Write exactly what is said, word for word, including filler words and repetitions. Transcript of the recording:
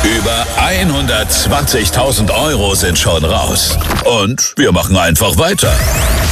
Über hundertzwanzigtausend Euro sind schon raus. Und wir machen einfach weiter.